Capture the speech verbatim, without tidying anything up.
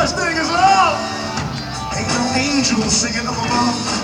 such thing as love. Ain't no angel singing up above.